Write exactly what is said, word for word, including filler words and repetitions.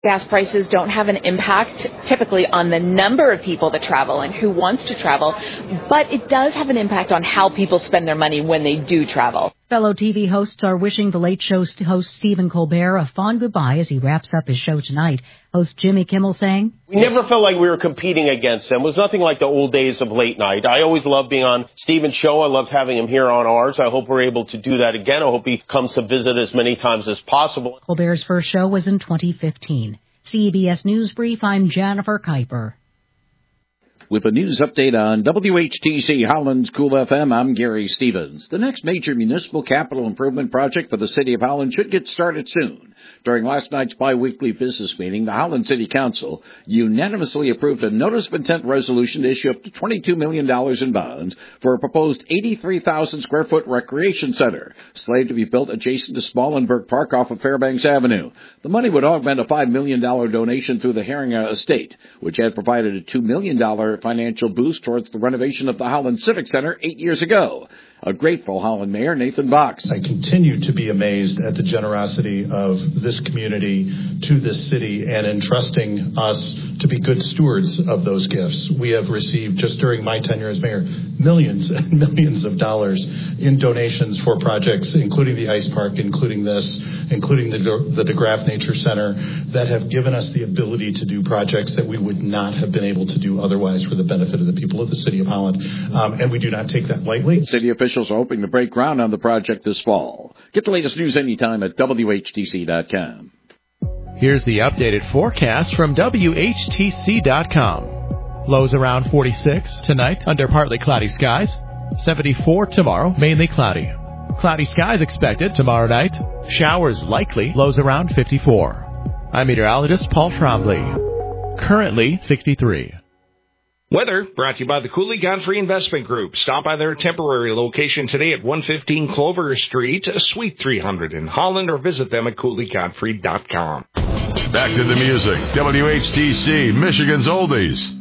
Gas prices don't have an impact typically on the number of people that travel and who wants to travel, but it does have an impact on how people spend their money when they do travel. Fellow T V hosts are wishing the Late Show host Stephen Colbert a fond goodbye as he wraps up his show tonight. Host Jimmy Kimmel saying, "We never felt like we were competing against them. It was nothing like the old days of late night. I always loved being on Stephen's show. I loved having him here on ours. I hope we're able to do that again. I hope he comes to visit as many times as possible." Colbert's first show was in twenty fifteen. C B S News Brief, I'm Jennifer Kuiper. With a news update on W H T C Holland's Cool F M, I'm Gary Stevens. The next major municipal capital improvement project for the City of Holland should get started soon. During last night's biweekly business meeting, the Holland City Council unanimously approved a notice of intent resolution to issue up to twenty-two million dollars in bonds for a proposed eighty-three thousand square foot recreation center, slated to be built adjacent to Smallenberg Park off of Fairbanks Avenue. The money would augment a five million dollars donation through the Heringa Estate, which had provided a two million dollars financial boost towards the renovation of the Holland Civic Center eight years ago. A grateful Holland Mayor, Nathan Box. I continue to be amazed at the generosity of this community to this city and entrusting us to be good stewards of those gifts. We have received, just during my tenure as mayor, millions and millions of dollars in donations for projects, including the ice park, including this, including the, the DeGraff Nature Center, that have given us the ability to do projects that we would not have been able to do otherwise for the benefit of the people of the City of Holland. Um, and we do not take that lightly. City officials are hoping to break ground on the project this fall. Get the latest news anytime at W H T C dot com. Here's the updated forecast from W H T C dot com. Lows around forty-six tonight under partly cloudy skies. seventy-four tomorrow, mainly cloudy. Cloudy skies expected tomorrow night. Showers likely, lows around fifty-four. I'm meteorologist Paul Trombley. Currently sixty-three. Weather brought to you by the Cooley Godfrey Investment Group. Stop by their temporary location today at one fifteen Clover Street, Suite three hundred in Holland, or visit them at cooley godfrey dot com. Back to the music. W H T C, Michigan's Oldies.